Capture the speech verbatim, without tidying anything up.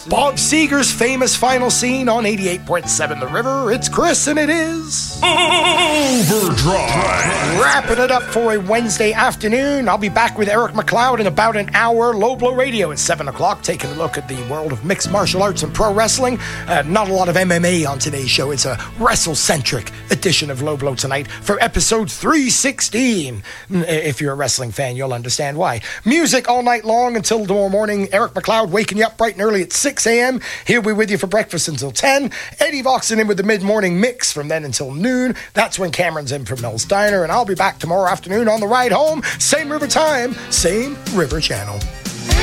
Bob Seger's famous final scene on eighty-eight point seven The River. It's Chris, and it is Overdrive. Wrapping it up for a Wednesday afternoon. I'll be back with Eric McLeod in about an hour. Low Blow Radio at seven o'clock, taking a look at the world of mixed martial arts and pro wrestling. Uh, not a lot of M M A on today's show. It's a wrestle-centric edition of Low Blow tonight for episode three sixteen. If you're a wrestling fan, you'll understand why. Music all night long until tomorrow morning. Eric McLeod waking you up bright and early at six a.m. He'll be with you for breakfast until ten. Eddie Voxon in with the mid-morning mix from then until noon. That's when Cameron's in from Mel's Diner, and I'll be back tomorrow afternoon on the ride home. Same river time, same river channel.